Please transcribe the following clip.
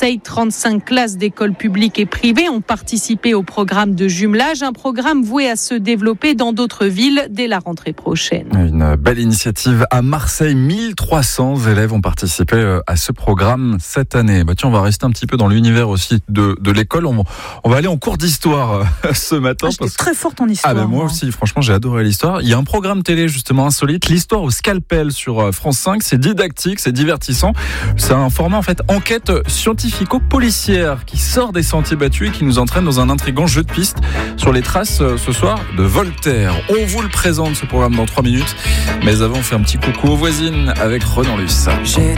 Marseille, 35 classes d'écoles publiques et privées ont participé au programme de jumelage, un programme voué à se développer dans d'autres villes dès la rentrée prochaine. Une belle initiative à Marseille. 1300 élèves ont participé à ce programme cette année. Tiens, on va rester un petit peu dans l'univers aussi de l'école. On va aller en cours d'histoire ce matin. J'étais très forte en histoire. Moi aussi, franchement, j'ai adoré l'histoire. Il y a un programme télé justement insolite, l'histoire au scalpel sur France 5. C'est didactique, c'est divertissant. C'est un format en fait enquête scientifico-policière qui sort des sentiers battus et qui nous entraîne dans un intrigant jeu de piste sur les traces ce soir de Voltaire. On vous le présente ce programme dans 3 minutes. Mais avant, on fait un petit coucou aux voisines avec Renan Luce.